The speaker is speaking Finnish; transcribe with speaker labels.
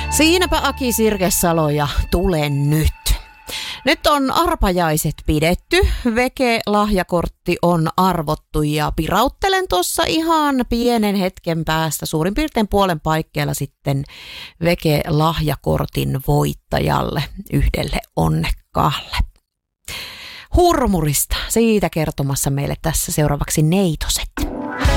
Speaker 1: Siinäpä Aki Sirkesalo ja Tule nyt. Nyt on arpajaiset pidetty, Veke-lahjakortti on arvottu ja pirauttelen tuossa ihan pienen hetken päästä suurin piirtein puolen paikkeilla sitten Veke-lahjakortin voittajalle, yhdelle onnekkaalle. Hurmurista, siitä kertomassa meille tässä seuraavaksi Neitoset.